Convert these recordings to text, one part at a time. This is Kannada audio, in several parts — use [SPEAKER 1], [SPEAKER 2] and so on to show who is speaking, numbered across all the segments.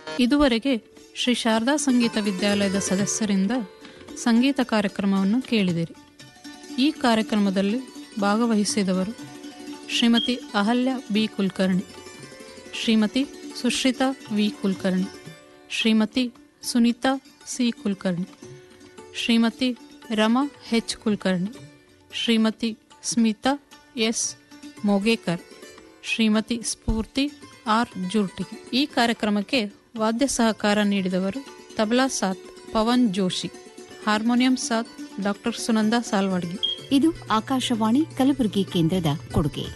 [SPEAKER 1] ಇದುವರೆಗೆ ಶ್ರೀ ಶಾರದಾ ಸಂಗೀತ ವಿದ್ಯಾಲಯದ ಸದಸ್ಯರಿಂದ ಸಂಗೀತ ಕಾರ್ಯಕ್ರಮವನ್ನು ಕೇಳಿದಿರಿ. ಈ ಕಾರ್ಯಕ್ರಮದಲ್ಲಿ ಭಾಗವಹಿಸಿದವರು Shrimati Ahalya B Kulkarni, Shrimati Sushrita V Kulkarni, Shrimati Sunita C Kulkarni, Shrimati Rama ಹೆಚ್ ಕುಲಕರ್ಣಿ, ಶ್ರೀಮತಿ ಸ್ಮಿತಾ ಎಸ್ ಮೊಗೇಕರ್, ಶ್ರೀಮತಿ ಸ್ಫೂರ್ತಿ ಆರ್ ಜುರ್ಟಿ. ಈ ಕಾರ್ಯಕ್ರಮಕ್ಕೆ ವಾದ್ಯ ಸಹಕಾರ ನೀಡಿದವರು ತಬಲಾ ಸಾತ್ ಪವನ್ ಜೋಶಿ, ಹಾರ್ಮೋನಿಯಂ ಸಾತ್ ಡಾಕ್ಟರ್ ಸುನಂದಾ ಸಾಲ್ವಾಡ್ಗಿ.
[SPEAKER 2] ಇದು ಆಕಾಶವಾಣಿ ಕಲಬುರಗಿ ಕೇಂದ್ರದ ಕೊಡುಗೆ.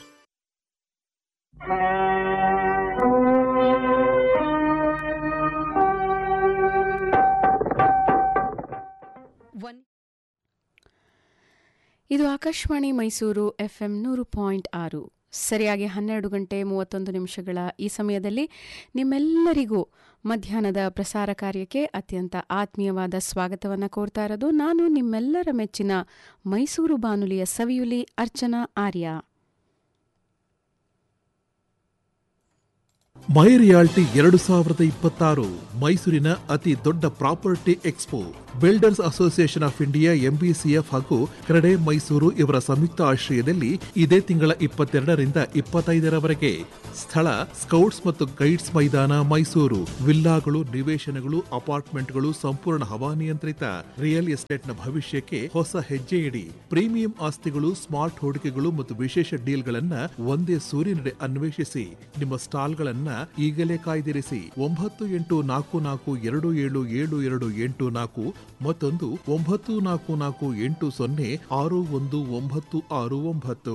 [SPEAKER 3] ಇದು ಆಕಾಶವಾಣಿ ಮೈಸೂರು FM 100.6. ಸರಿಯಾಗಿ 12 ಗಂಟೆ 31 ನಿಮಿಷಗಳ ಈ ಸಮಯದಲ್ಲಿ ನಿಮ್ಮೆಲ್ಲರಿಗೂ ಮಧ್ಯಾಹ್ನದ ಪ್ರಸಾರ ಕಾರ್ಯಕ್ಕೆ ಅತ್ಯಂತ ಆತ್ಮೀಯವಾದ ಸ್ವಾಗತವನ್ನು ಕೋರ್ತಾ ಇರೋದು ನಾನು ನಿಮ್ಮೆಲ್ಲರ ಮೆಚ್ಚಿನ ಮೈಸೂರು ಬಾನುಲಿಯ ಸವಿಯುಲಿ ಅರ್ಚನಾ ಆರ್ಯ.
[SPEAKER 4] ಮೈ ರಿಯಾಲ್ಟಿ 2026 ಮೈಸೂರಿನ ಅತಿ ದೊಡ್ಡ property expo. Builders association of India, MBCF ಹಾಗೂ ಕ್ರೆಡೆ ಮೈಸೂರು ಇವರ ಸಂಯುಕ್ತ ಆಶ್ರಯದಲ್ಲಿ ಇದೇ ತಿಂಗಳ 22ರಿಂದ 25ರವರೆಗೆ. ಸ್ಥಳ ಸ್ಕೌಟ್ಸ್ ಮತ್ತು ಗೈಡ್ಸ್ ಮೈದಾನ, ಮೈಸೂರು. ವಿಲ್ಲಾಗಳು, ನಿವೇಶನಗಳು, ಅಪಾರ್ಟ್ಮೆಂಟ್ಗಳು ಸಂಪೂರ್ಣ ಹವಾನಿಯಂತ್ರಿತ. ರಿಯಲ್ ಎಸ್ಟೇಟ್ನ ಭವಿಷ್ಯಕ್ಕೆ ಹೊಸ ಹೆಜ್ಜೆ ಇಡಿ. ಪ್ರೀಮಿಯಂ ಆಸ್ತಿಗಳು, ಸ್ಮಾರ್ಟ್ ಹೂಡಿಕೆಗಳು ಮತ್ತು ವಿಶೇಷ ಡೀಲ್ಗಳನ್ನ ಒಂದೇ ಸೂರಿನಡೆ ಅನ್ವೇಷಿಸಿ. ನಿಮ್ಮ ಸ್ಟಾಲ್ಗಳನ್ನ ಈಗಲೇ ಕಾಯ್ದಿರಿಸಿ. 9844277784 ಮತ್ತೊಂದು 9448061969.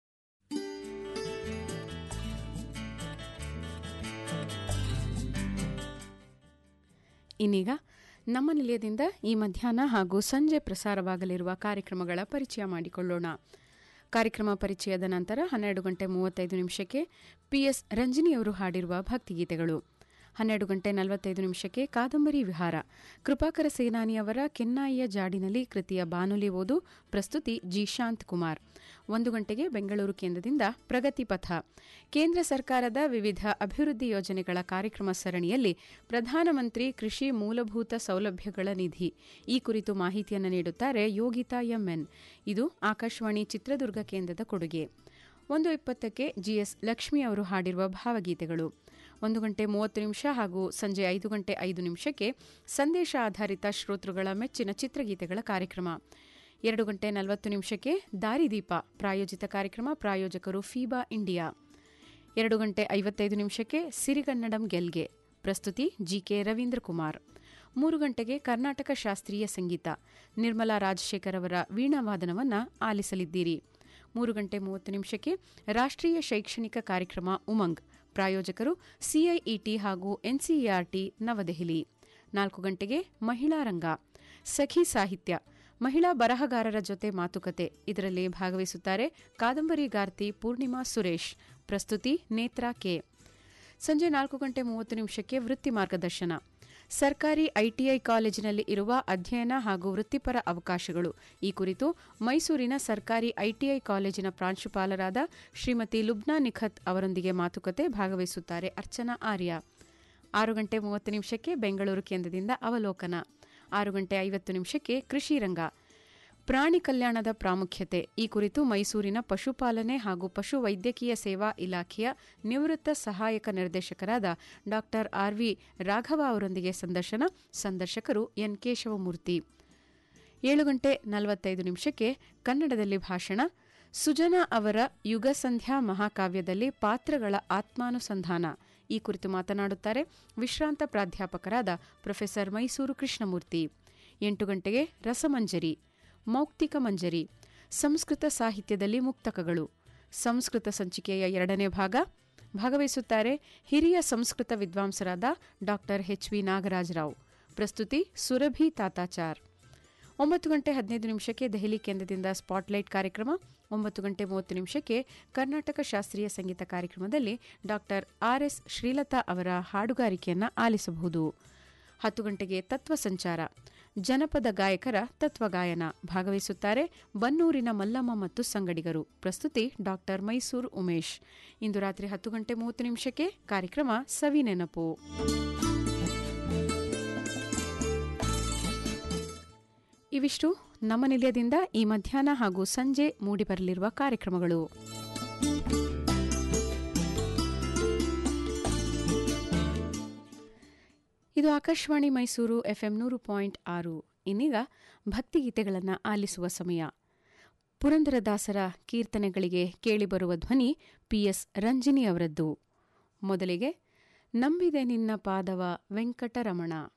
[SPEAKER 3] ಇನ್ನೀಗ ನಮ್ಮ ನಿಲಯದಿಂದ ಈ ಮಧ್ಯಾಹ್ನ ಹಾಗೂ ಸಂಜೆ ಪ್ರಸಾರವಾಗಲಿರುವ ಕಾರ್ಯಕ್ರಮಗಳ ಪರಿಚಯ ಮಾಡಿಕೊಳ್ಳೋಣ. ಕಾರ್ಯಕ್ರಮ ಪರಿಚಯದ ನಂತರ 12 ಗಂಟೆ 35 ನಿಮಿಷಕ್ಕೆ PS ರಂಜಿನಿಯವರು ಹಾಡಿರುವ ಭಕ್ತಿಗೀತೆಗಳು. 12 ಗಂಟೆ 45 ನಿಮಿಷಕ್ಕೆ ಕಾದಂಬರಿ ವಿಹಾರ, ಕೃಪಾಕರ ಸೇನಾನಿಯವರ ಕೆನ್ನಾಯಿಯ ಜಾಡಿನಲ್ಲಿ ಕೃತಿಯ ಬಾನುಲಿ ಓದು, ಪ್ರಸ್ತುತಿ ಜಿ ಶಾಂತ್ ಕುಮಾರ್. 1 ಗಂಟೆಗೆ ಬೆಂಗಳೂರು ಕೇಂದ್ರದಿಂದ ಪ್ರಗತಿ ಪಥ, ಕೇಂದ್ರ ಸರ್ಕಾರದ ವಿವಿಧ ಅಭಿವೃದ್ಧಿ ಯೋಜನೆಗಳ ಕಾರ್ಯಕ್ರಮ ಸರಣಿಯಲ್ಲಿ ಪ್ರಧಾನಮಂತ್ರಿ ಕೃಷಿ ಮೂಲಭೂತ ಸೌಲಭ್ಯಗಳ ನಿಧಿ ಈ ಕುರಿತು ಮಾಹಿತಿಯನ್ನು ನೀಡುತ್ತಾರೆ ಯೋಗಿತಾ MN. ಇದು ಆಕಾಶವಾಣಿ ಚಿತ್ರದುರ್ಗ ಕೇಂದ್ರದ ಕೊಡುಗೆ. 1:20ಕ್ಕೆ GS ಲಕ್ಷ್ಮಿ ಅವರು ಹಾಡಿರುವ ಭಾವಗೀತೆಗಳು. 1 ಗಂಟೆ 30 ನಿಮಿಷ ಹಾಗೂ ಸಂಜೆ 5 ಗಂಟೆ 5 ನಿಮಿಷಕ್ಕೆ ಸಂದೇಶ ಆಧಾರಿತ ಶ್ರೋತೃಗಳ ಮೆಚ್ಚಿನ ಚಿತ್ರಗೀತೆಗಳ ಕಾರ್ಯಕ್ರಮ. 2 ಗಂಟೆ 40 ನಿಮಿಷಕ್ಕೆ ದಾರಿದೀಪ ಪ್ರಾಯೋಜಿತ ಕಾರ್ಯಕ್ರಮ, ಪ್ರಾಯೋಜಕರು ಫೀಬಾ ಇಂಡಿಯಾ. 2 ಗಂಟೆ 55 ನಿಮಿಷಕ್ಕೆ ಸಿರಿಗನ್ನಡಂ ಗೆಲ್ಗೆ, ಪ್ರಸ್ತುತಿ GK ರವೀಂದ್ರ ಕುಮಾರ್. 3 ಗಂಟೆಗೆ ಕರ್ನಾಟಕ ಶಾಸ್ತ್ರೀಯ ಸಂಗೀತ, ನಿರ್ಮಲಾ ರಾಜಶೇಖರ್ ಅವರ ವೀಣಾವಾದನವನ್ನು ಆಲಿಸಲಿದ್ದೀರಿ. 3 ಗಂಟೆ 30 ನಿಮಿಷಕ್ಕೆ ರಾಷ್ಟ್ರೀಯ ಶೈಕ್ಷಣಿಕ ಕಾರ್ಯಕ್ರಮ ಉಮಂಗ್, ಪ್ರಾಯೋಜಕರು CIET ಹಾಗೂ NCERT ನವದೆಹಲಿ. 4 ಗಂಟೆಗೆ ಮಹಿಳಾ ರಂಗ, ಸಖಿ ಸಾಹಿತ್ಯ, ಮಹಿಳಾ ಬರಹಗಾರರ ಜೊತೆ ಮಾತುಕತೆ. ಇದರಲ್ಲಿ ಭಾಗವಹಿಸುತ್ತಾರೆ ಕಾದಂಬರಿಗಾರ್ತಿ ಪೂರ್ಣಿಮಾ ಸುರೇಶ್, ಪ್ರಸ್ತುತಿ ನೇತ್ರಾ ಕೆ. ಸಂಜೆ 4 ಗಂಟೆ 30 ನಿಮಿಷಕ್ಕೆ ವೃತ್ತಿ ಮಾರ್ಗದರ್ಶನ, ಸರ್ಕಾರಿ ITI ಕಾಲೇಜಿನಲ್ಲಿ ಇರುವ ಅಧ್ಯಯನ ಹಾಗೂ ವೃತ್ತಿಪರ ಅವಕಾಶಗಳು ಈ ಕುರಿತು ಮೈಸೂರಿನ ಸರ್ಕಾರಿ ITI ಕಾಲೇಜಿನ ಪ್ರಾಂಶುಪಾಲರಾದ ಶ್ರೀಮತಿ ಲುಬ್ನಾ ನಿಖತ್ ಅವರೊಂದಿಗೆ ಮಾತುಕತೆ. ಭಾಗವಹಿಸುತ್ತಾರೆ ಅರ್ಚನಾ ಆರ್ಯ. 6 ಗಂಟೆ 30 ನಿಮಿಷಕ್ಕೆ ಬೆಂಗಳೂರು ಕೇಂದ್ರದಿಂದ ಅವಲೋಕನ. 6 ಗಂಟೆ 50 ನಿಮಿಷಕ್ಕೆ ಕೃಷಿ ರಂಗ, ಪ್ರಾಣಿ ಕಲ್ಯಾಣದ ಪ್ರಾಮುಖ್ಯತೆ ಈ ಕುರಿತು ಮೈಸೂರಿನ ಪಶುಪಾಲನೆ ಹಾಗೂ ಪಶು ವೈದ್ಯಕೀಯ ಸೇವಾ ಇಲಾಖೆಯ ನಿವೃತ್ತ ಸಹಾಯಕ ನಿರ್ದೇಶಕರಾದ ಡಾ RV ರಾಘವ ಅವರೊಂದಿಗೆ ಸಂದರ್ಶನ. ಸಂದರ್ಶಕರು ಎನ್ ಕೇಶವಮೂರ್ತಿ. 7 ಗಂಟೆ 45 ನಿಮಿಷಕ್ಕೆ ಕನ್ನಡದಲ್ಲಿ ಭಾಷಣ, ಸುಜನಾ ಅವರ ಯುಗ ಸಂಧ್ಯಾ ಮಹಾಕಾವ್ಯದಲ್ಲಿ ಪಾತ್ರಗಳ ಆತ್ಮಾನುಸಂಧಾನ ಈ ಕುರಿತು ಮಾತನಾಡುತ್ತಾರೆ ವಿಶ್ರಾಂತ ಪ್ರಾಧ್ಯಾಪಕರಾದ ಪ್ರೊಫೆಸರ್ ಮೈಸೂರು ಕೃಷ್ಣಮೂರ್ತಿ. 8 ಗಂಟೆಗೆ ರಸಮಂಜರಿ, ಮೌಕ್ತಿಕ ಮಂಜರಿ, ಸಂಸ್ಕೃತ ಸಾಹಿತ್ಯದಲ್ಲಿ ಮುಕ್ತಕಗಳು, ಸಂಸ್ಕೃತ ಸಂಚಿಕೆಯ 2ನೇ ಭಾಗ. ಭಾಗವಹಿಸುತ್ತಾರೆ ಹಿರಿಯ ಸಂಸ್ಕೃತ ವಿದ್ವಾಂಸರಾದ ಡಾ HV ನಾಗರಾಜರಾವ್, ಪ್ರಸ್ತುತಿ ಸುರಭಿ ತಾತಾಚಾರ್. 9 ಗಂಟೆ 15 ನಿಮಿಷಕ್ಕೆ ದೆಹಲಿ ಕೇಂದ್ರದಿಂದ ಸ್ಪಾಟ್ಲೈಟ್ ಕಾರ್ಯಕ್ರಮ. 9 ಗಂಟೆ 30 ನಿಮಿಷಕ್ಕೆ ಕರ್ನಾಟಕ ಶಾಸ್ತ್ರೀಯ ಸಂಗೀತ ಕಾರ್ಯಕ್ರಮದಲ್ಲಿ ಡಾ RS ಶ್ರೀಲತಾ ಅವರ ಹಾಡುಗಾರಿಕೆಯನ್ನು ಆಲಿಸಬಹುದು. 10 ಗಂಟೆಗೆ ತತ್ವ ಸಂಚಾರ, ಜನಪದ ಗಾಯಕರ ತತ್ವಗಾಯನ. ಭಾಗವಹಿಸುತ್ತಾರೆ ಬನ್ನೂರಿನ ಮಲ್ಲಮ್ಮ ಮತ್ತು ಸಂಗಡಿಗರು, ಪ್ರಸ್ತುತಿ ಡಾ ಮೈಸೂರು ಉಮೇಶ್. ಇಂದು ರಾತ್ರಿ 10 ಗಂಟೆ 30 ನಿಮಿಷಕ್ಕೆ ಕಾರ್ಯಕ್ರಮ ಸವಿ ನೆನಪು. ಇವಿಷ್ಟು ನಮ್ಮ ನಿಲಯದಿಂದ ಈ ಮಧ್ಯಾಹ್ನ ಹಾಗೂ ಸಂಜೆ ಮೂಡಿಬರಲಿರುವ ಕಾರ್ಯಕ್ರಮಗಳು. ಇದು ಆಕಾಶವಾಣಿ ಮೈಸೂರು FM 100.6. ಇನ್ನೀಗ ಭಕ್ತಿಗೀತೆಗಳನ್ನು ಆಲಿಸುವ ಸಮಯ. ಪುರಂದರದಾಸರ ಕೀರ್ತನೆಗಳಿಗೆ ಕೇಳಿಬರುವ ಧ್ವನಿ PS ರಂಜಿನಿ ಅವರದ್ದು. ಮೊದಲಿಗೆ ನಂಬಿದೆ ನಿನ್ನ ಪಾದವ ವೆಂಕಟರಮಣ.